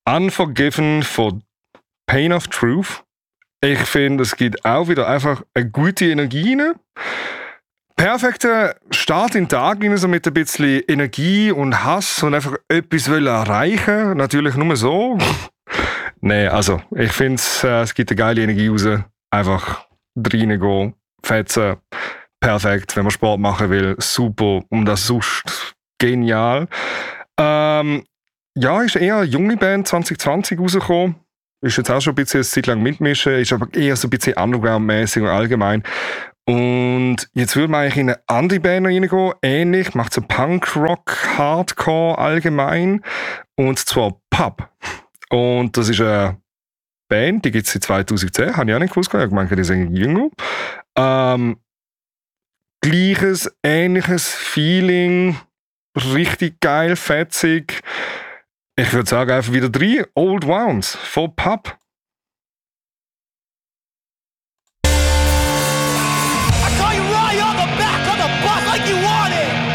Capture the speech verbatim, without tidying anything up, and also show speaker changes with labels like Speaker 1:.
Speaker 1: Unforgiven von Pain of Truth. Ich finde, es gibt auch wieder einfach eine gute Energie rein. Perfekter Start in den Tag rein, so mit ein bisschen Energie und Hass und einfach etwas erreichen. Natürlich nur so. Nein, also ich finde, äh, es gibt eine geile Energie raus. Einfach reingehen, fetzen. Perfekt, wenn man Sport machen will. Super. Und das sonst genial. Ähm, ja, ist eher eine junge Band zwanzig zwanzig rausgekommen. Ist jetzt auch schon ein bisschen eine Zeit lang mitmischen. Ist aber eher so ein bisschen Underground-mäßig und allgemein. Und jetzt würde man eigentlich in eine andere Band reingehen. Ähnlich, macht so Punk-Rock, Hardcore allgemein. Und zwar Pub. Und das ist eine Band, die gibt es seit zweitausendzehn. Habe ich auch nicht gewusst. Ich habe gemeint, die sind jünger. Ähm, gleiches, ähnliches Feeling. Richtig geil, fetzig. Ich würde sagen, einfach wieder drei Old Wounds von Pub.